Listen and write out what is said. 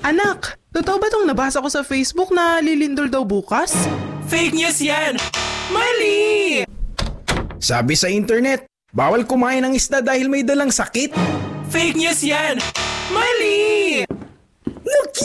Anak, totoo ba tong nabasa ko sa Facebook na lilindol daw bukas? Fake news yan! Mali! Sabi sa internet, bawal kumain ng isda dahil may dalang sakit. Fake news yan! Mali!